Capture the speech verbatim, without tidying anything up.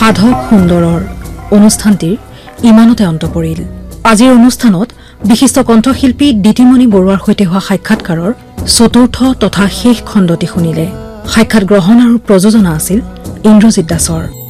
সাধক সুন্দৰৰ অনুষ্ঠানটিৰ ইমানতে অন্ত পৰিল। আজিৰ অনুষ্ঠানত বিশিষ্ট কণ্ঠশিল্পী দিতিমণি বৰুৱাৰ সৈতে হোৱা সাক্ষাৎকাৰৰ চতুৰ্থ তথা শেষ খণ্ডটি শুনিলে। সাক্ষাৎ গ্ৰহণ আৰু প্ৰযোজনা আছিল ইন্দ্ৰজিৎ দাসৰ।